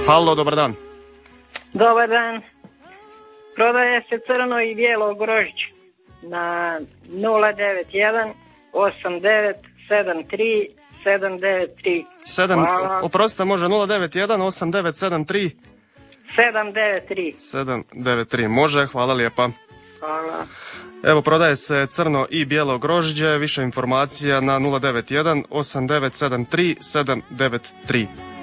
Halo, dobar dan. Dobar dan. Prodaje se crno i bijelo grožđe na 091 8973 793. Oprostite, može 091 8973 793. Može, hvala lijepa. Hvala. Evo, prodaje se crno i bijelo grožđe, više informacija na 091 8973 793.